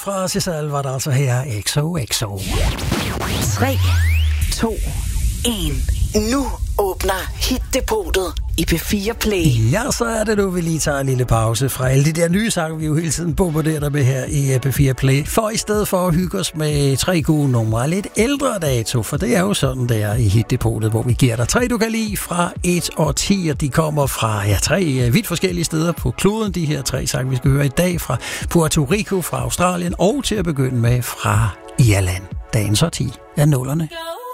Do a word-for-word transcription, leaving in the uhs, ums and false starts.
fra Cesal var der altså her. X O X O. tre, to, et. Nu åbner Hit-depotet i P fire Play. Ja, så er det nu, vi lige tager en lille pause fra alle de der nye sange, vi jo hele tiden bombarderer dig med her i P fire Play. For i stedet for at hygge os med tre gode numre af lidt ældre dato, for det er jo sådan, det er i Hit-depotet, hvor vi giver dig tre, du kan lide fra et og ti, og de kommer fra ja, tre vidt forskellige steder på kloden. De her tre sange, vi skal høre i dag, fra Puerto Rico, fra Australien og til at begynde med fra Irland. Dagens og ti af nullerne.